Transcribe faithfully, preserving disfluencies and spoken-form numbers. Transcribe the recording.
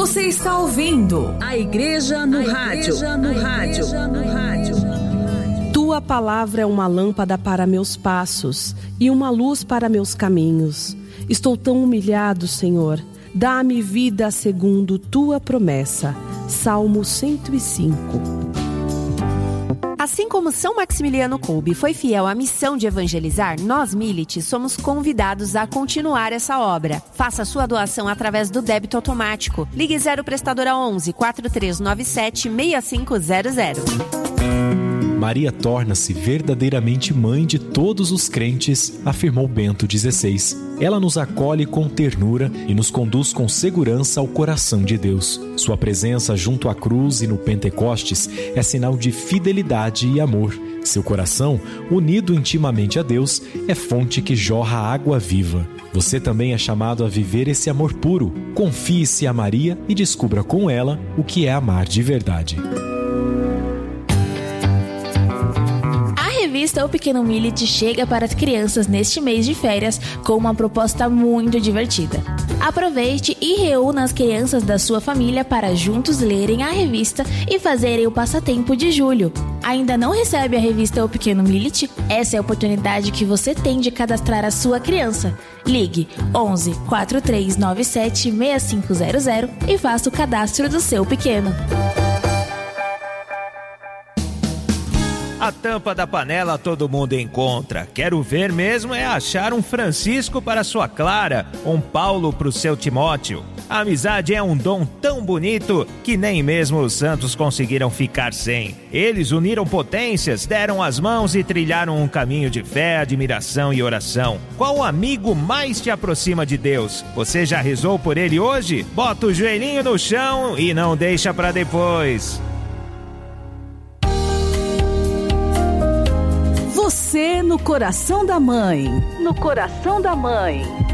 Você está ouvindo a Igreja no a Rádio. Igreja no a Rádio. Igreja no Rádio. Tua palavra é uma lâmpada para meus passos e uma luz para meus caminhos. Estou tão humilhado, Senhor. Dá-me vida segundo tua promessa. Salmo cento e cinco. Assim como São Maximiliano Kolbe foi fiel à missão de evangelizar, nós, Milite, somos convidados a continuar essa obra. Faça sua doação através do débito automático. Ligue zero Prestadora onze, quatro três nove sete, seis cinco zero zero. Maria torna-se verdadeiramente mãe de todos os crentes, afirmou Bento dezesseis. Ela nos acolhe com ternura e nos conduz com segurança ao coração de Deus. Sua presença junto à cruz e no Pentecostes é sinal de fidelidade e amor. Seu coração, unido intimamente a Deus, é fonte que jorra água viva. Você também é chamado a viver esse amor puro. Confie-se a Maria e descubra com ela o que é amar de verdade. A revista O Pequeno Milite chega para as crianças neste mês de férias com uma proposta muito divertida. Aproveite e reúna as crianças da sua família para juntos lerem a revista e fazerem o passatempo de julho. Ainda não recebe a revista O Pequeno Milite? Essa é a oportunidade que você tem de cadastrar a sua criança. Ligue onze, quatro três nove sete, seis cinco zero zero e faça o cadastro do seu pequeno. A tampa da panela todo mundo encontra. Quero ver mesmo é achar um Francisco para sua Clara, um Paulo para o seu Timóteo. A amizade é um dom tão bonito que nem mesmo os santos conseguiram ficar sem. Eles uniram potências, deram as mãos e trilharam um caminho de fé, admiração e oração. Qual amigo mais te aproxima de Deus? Você já rezou por ele hoje? Bota o joelhinho no chão e não deixa para depois. Você no coração da mãe. No coração da mãe.